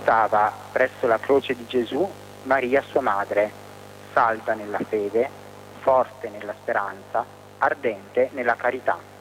stava presso la croce di Gesù Maria sua madre, salda nella fede, forte nella speranza, ardente nella carità.